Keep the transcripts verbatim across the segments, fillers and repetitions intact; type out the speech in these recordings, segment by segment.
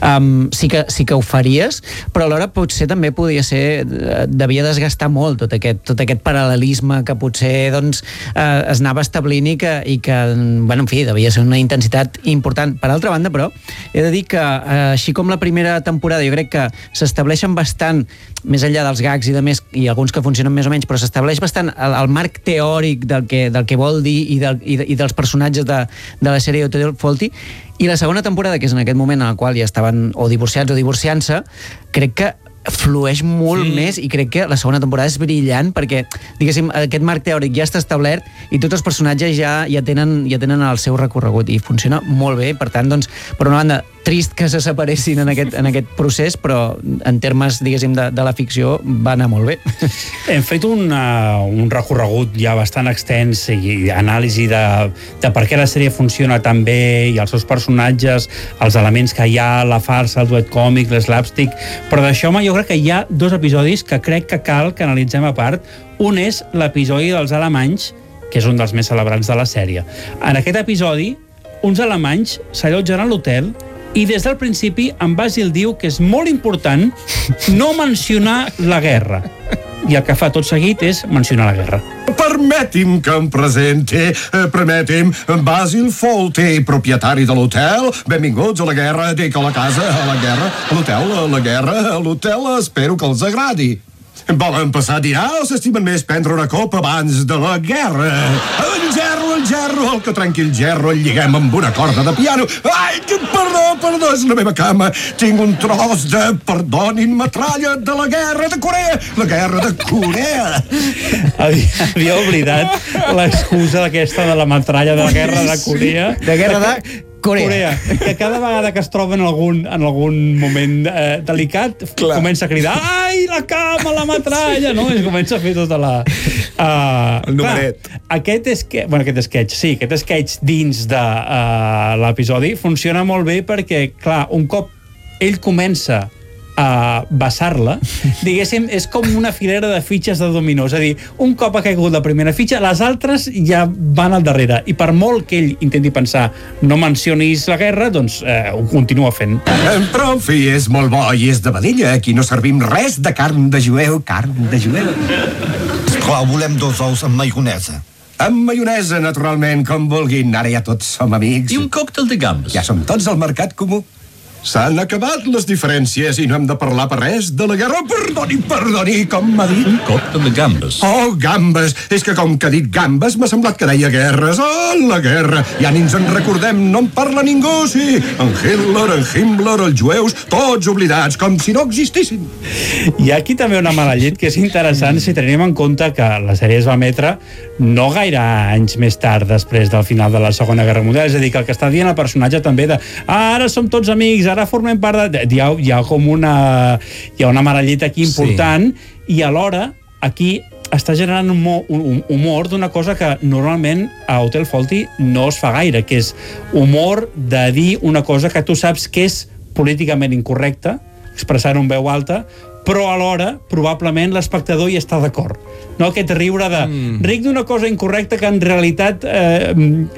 um, sí, que, sí que ho faries, però alhora potser també podia ser, devia desgastar molt tot aquest, tot aquest paral·lelisme que potser doncs, eh, es anava establint i que, i que, bueno, en fi, devia ser una intensitat important. Per altra banda, però, he de dir que eh, així com la primera temporada jo crec que s'estableixen bastant, més enllà dels gags i de més, i alguns que funcionen més o menys, però s'estableix bastant el, el marc teòric del que, del que vol dir i, del, i, de, i dels personatges de, de la sèrie Hotel Fawlty. I la segona temporada, que és en aquest moment en el qual ja estaven o divorciats o divorciant-se, crec que flueix molt sí. més, i crec que la segona temporada és brillant perquè, diguéssim, aquest marc teòric ja està establert i tots els personatges ja, ja, tenen, ja tenen el seu recorregut i funciona molt bé. Per tant, doncs, per una banda, trist que se separessin en aquest, en aquest procés, però en termes, diguéssim, de, de la ficció va anar molt bé. Hem fet una, un recorregut ja bastant extens i anàlisi de, de per què la sèrie funciona tan bé i els seus personatges, els elements que hi ha, la farsa, el duet còmic, l'slapstick, però d'això jo crec que hi ha dos episodis que crec que cal que analitzem a part. Un és l'episodi dels alemanys, que és un dels més celebrats de la sèrie. En aquest episodi, uns alemanys s'allotgen a l'hotel i des del principi en Basil diu que és molt important no mencionar la guerra. I el que fa tot seguit és mencionar la guerra. Permeti'm que em presenti, eh, permeti'm, Basil Fawlty, propietari de l'hotel. Benvinguts a la guerra, dic a la casa, a la guerra, a l'hotel, a la guerra, a l'hotel, espero que els agradi. Volen passar a dinar o s'estimen més prendre una copa abans de la guerra? El gerro, el gerro, el que trenqui el gerro el lliguem amb una corda de piano. Ai, que perdó, perdó, és la meva cama. Tinc un tros de, perdonin, metralla de la guerra de Corea. La guerra de Corea. Havia, havia oblidat l'excusa d'aquesta de la metralla de la guerra de Corea. De guerra de... Corea. Corea, que cada vegada que es troba en algun, en algun moment eh, delicat, clar, comença a cridar ai, la cama, la metralla, no? I comença a fer tota la... Uh, el numeret. Clar, aquest esquetx, bueno, aquest esquetx, sí, aquest esquetx dins de uh, l'episodi funciona molt bé perquè, clar, un cop ell comença a vessar-la, diguéssim, és com una filera de fitxes de dominó, és a dir, un cop ha caigut la primera fitxa, les altres ja van al darrere, i per molt que ell intenti pensar no mencionis la guerra, doncs eh, ho continua fent. Però, en fi, és molt bo i és de vedella, aquí no servim res de carn de jueu, carn de jueu. Esclar, volem dos ous amb maionesa. Amb maionesa, naturalment, com vulguin, ara ja tots som amics. I un còctel de gambes. Ja som tots al mercat comú. S'han acabat les diferències i no hem de parlar per res de la guerra. Perdoni, perdoni, com m'ha dit? Un còctel de gambes. Oh, gambes! És que com que ha dit gambes m'ha semblat que deia guerres. Oh, la guerra! Ja ni ens en recordem, no en parla ningú, sí. En Hitler, en Himmler, els jueus, tots oblidats, com si no existissin. Hi ha aquí també una mala llet que és interessant si tenim en compte que la sèrie es va emetre no gaire anys més tard després del final de la Segona Guerra Mundial, és a dir, que el que està dient el personatge també de ah, ara som tots amics, ara formem part de... Hi ha, hi ha com una... Hi ha una marallita aquí important, sí. I alhora aquí està generant un, un humor d'una cosa que normalment a Hotel Fawlty no es fa gaire, que és humor de dir una cosa que tu saps que és políticament incorrecta, expressar-ho en veu alta, però alhora, probablement, l'espectador hi està d'acord. No aquest riure de... Mm. Ric d'una cosa incorrecta que en realitat eh,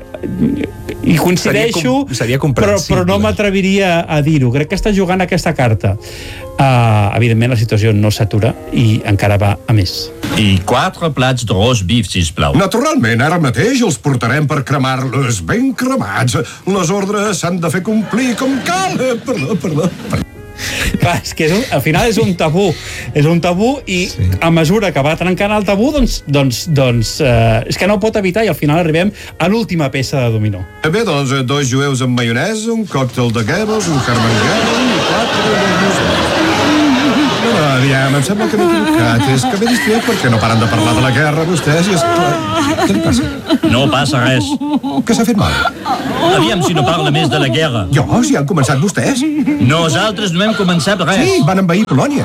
hi coincideixo, seria, com, seria però, però no m'atreviria a dir-ho. Crec que està jugant aquesta carta. Uh, evidentment, la situació no s'atura i encara va a més. I quatre plats de roast beef, sisplau. Naturalment, ara mateix els portarem per cremar-los ben cremats. Les ordres s'han de fer complir com cal. Perdó, perdó, perdó. Clar, és que és un, al final és un tabú és un tabú i sí. A mesura que va trencant el tabú doncs, doncs, doncs eh, és que no ho pot evitar i al final arribem a l'última peça de dominó. Bé, doncs, dos jueus amb maionesa, un còctel de Goebbels, un Hermann Goebbels i quatre de... No, no, aviam, em sembla que m'he equivocat. És que m'he distret perquè no paren de parlar de la guerra, vostès, i és clar... Què li passa? No passa res. Que s'ha fet mal? Aviam si no parla més de la guerra. Jo, si han començat vostès. Nosaltres no hem començat res. Sí, van envair Polònia.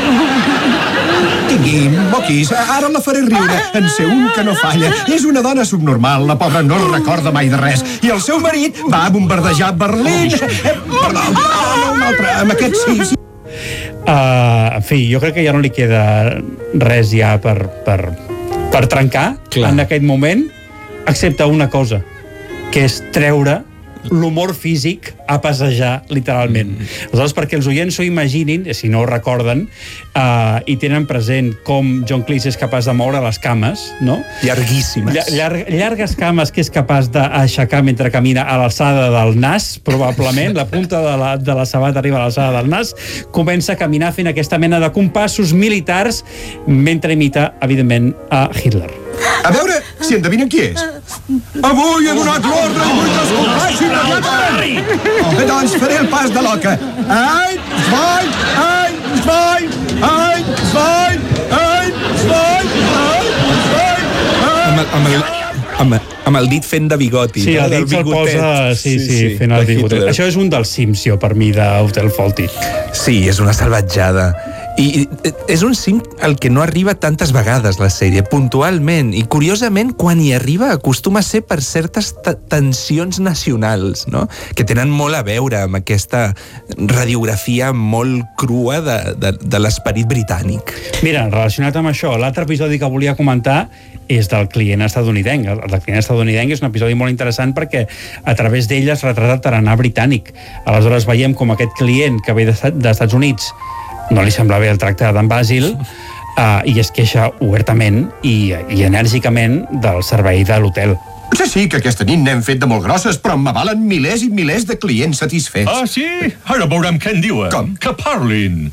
Tingui, moquis, ara la faré riure. En sé un que no falla. És una dona subnormal, la pobra no recorda mai de res. I el seu marit va bombardejar Berlín. Eh, perdó, no, un altre, amb aquest sí, sí. Uh, en fi, jo crec que ja no li queda res ja per, per, per trencar. Clar. En aquest moment, excepte una cosa, que és treure l'humor físic a passejar, literalment. Mm. Aleshores, perquè els oients s'ho imaginin, si no ho recorden, uh, i tenen present com John Cleese és capaç de moure les cames, no? Llarguíssimes. Llar llargues cames que és capaç d'aixecar mentre camina a l'alçada del nas, probablement, la punta de la, de la sabata arriba a l'alçada del nas, comença a caminar fent aquesta mena de compassos militars mentre imita, evidentment, a Hitler. A veure si endevinen qui és. Avui he donat l'ordre i vull que es compleixi immediatament. Doncs faré el pas de l'oca. Ein, zwei, ein, zwei, ein, zwei, ein, zwei, ein, zwei, Amb el, amb el, amb, amb el dit fent de bigoti. Sí, no? el dit se'l posa, sí, sí, sí, fent el bigotet. Això és un dels Sims, jo, per mi, d'Hotel Fawlty. Sí, és una salvatjada. I és un sim al que no arriba tantes vegades la sèrie, puntualment, i curiosament quan hi arriba acostuma a ser per certes tensions nacionals, no? Que tenen molt a veure amb aquesta radiografia molt crua de, de, de l'esperit britànic. Mira, relacionat amb això, l'altre episodi que volia comentar és del client estadounidenc. El del client estadounidenc és un episodi molt interessant perquè a través d'ell es retrata el tarannà britànic. Aleshores veiem com aquest client que ve dels Estats Units no li sembla bé el tracte d'en Basil uh, i es queixa obertament i, i enèrgicament del servei de l'hotel. Sí, sí, que aquesta nit n'hem fet de molt grosses, però m'avalen milers i milers de clients satisfets. Ah, sí? Ara veurem què en diuen. Com? Que parlin.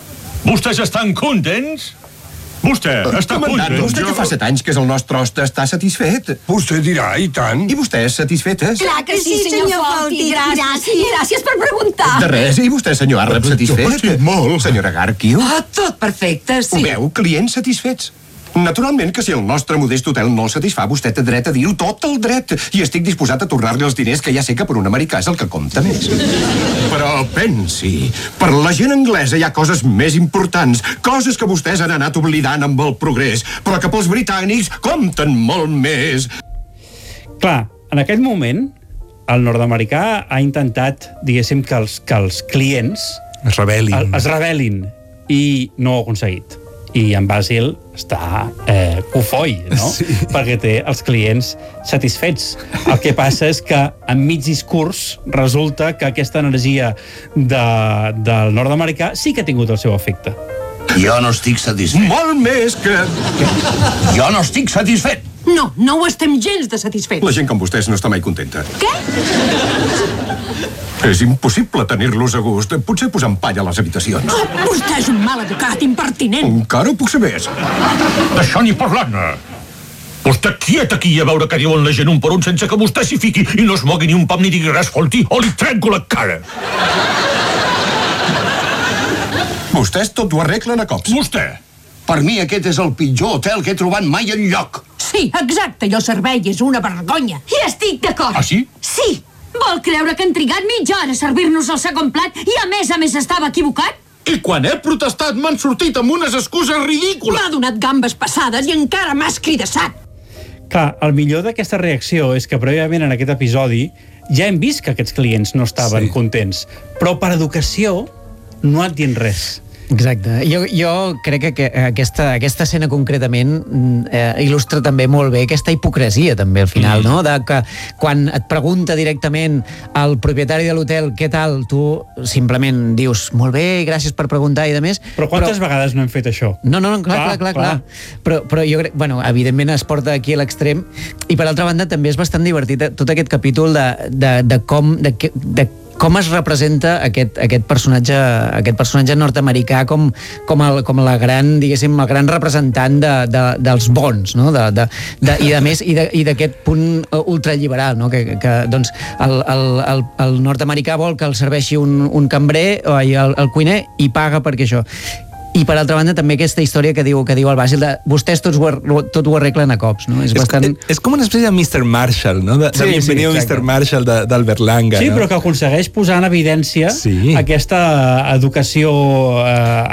Vostès estan contents? Vostè està Comandant, content? vostè que fa set anys que és el nostre hoste està satisfet? Vostè dirà, i tant. I vostès satisfetes? Clar que sí, senyor Fawlty. Gràcies. Gràcies per preguntar. De res, i vostè, senyor Arrep, satisfet? Sí, molt. Senyora Garquio? Ah, tot perfecte, Ho sí. veu? Clients satisfets. Naturalment que si el nostre modest hotel no el satisfà, vostè té dret a dir-ho, tot el dret. I estic disposat a tornar-li els diners, que ja sé que per un americà és el que compta més. Però pensi, per la gent anglesa hi ha coses més importants, coses que vostès han anat oblidant amb el progrés, però que pels britànics compten molt més. Clar, en aquest moment, el nord-americà ha intentat, diguéssim, que els, que els clients Es rebel·lin. es rebel·lin i no ho ha aconseguit. I en Basil està eh, cofoi, no? Sí. Perquè té els clients satisfets. El que passa és que en mig discurs resulta que aquesta energia de, del nord-americà sí que ha tingut el seu efecte. Jo no estic satisfet. Molt més que... Jo no estic satisfet. No, no ho estem gens de satisfets. La gent com vostès no està mai contenta. Què? És impossible tenir-los a gust. Potser posant palla a les habitacions. Ah, vostè és un mal educat, impertinent. Encara ho puc ser més. D'això ni parlant. Vostè quiet aquí a veure què diuen la gent un per un sense que vostè s'hi fiqui i no es mogui ni un pam ni digui res, Fawlty, o li trenco la cara. Vostès tot ho arreglen a cops. Vostè. Per mi aquest és el pitjor hotel que he trobat mai enlloc. Sí, exacte, allò servei és una vergonya. I estic d'acord. Ah, sí? Sí. Vol creure que han trigat mitja hora a servir-nos el segon plat i a més a més estava equivocat? I quan he protestat m'han sortit amb unes excuses ridícules. M'ha donat gambes passades i encara m'ha escridassat. Clar, el millor d'aquesta reacció és que prèviament en aquest episodi ja hem vist que aquests clients no estaven Sí. contents, però per educació no et diuen res. Exacte. Jo, jo crec que aquesta, aquesta escena concretament eh, il·lustra també molt bé aquesta hipocresia també al final, mm. no? De que quan et pregunta directament el propietari de l'hotel què tal, tu simplement dius molt bé, gràcies per preguntar i de més. Però quantes però... vegades no hem fet això? No, no, no, clar, clar, clar, clar. clar. Però, però jo crec, bueno, evidentment es porta aquí a l'extrem i per altra banda també és bastant divertit tot aquest capítol de, de, de com de, de com es representa aquest, aquest personatge aquest personatge nord-americà com, com, el, com la gran, diguéssim, el gran representant de, de, dels bons, no? De, de, de, i a més, i d'aquest punt ultralliberal, no? Que, que doncs el, el, el, el nord-americà vol que el serveixi un, un cambrer o el, el cuiner i paga perquè això. I per altra banda també aquesta història que diu que diu el Basil de vostès tots ho, tot ho arreglen a cops, no? És, és, bastant... és com una espècie de mister Marshall, no? De, sí, de Bienvenido sí, mister Marshall d'Albert Langa. Sí, no? però que aconsegueix posar en evidència sí. aquesta educació eh,